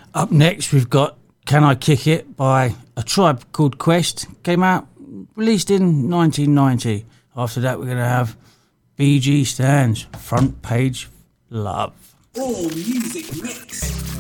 Up next, we've got Can I Kick It by A Tribe Called Quest. Came out, released in 1990. After that, we're going to have BG Stands, Front Page Love. All music mix.